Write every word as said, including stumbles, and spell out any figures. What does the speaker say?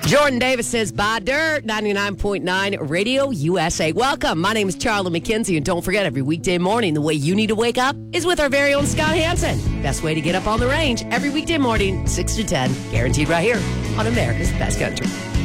Jordan Davis says, buy dirt, ninety-nine point nine Radio U S A. Welcome. My name is Charlie McKenzie, and don't forget, every weekday morning, the way you need to wake up is with our very own Scott Hansen. Best way to get up on the range, every weekday morning, six to ten, guaranteed right here on America's Best Country.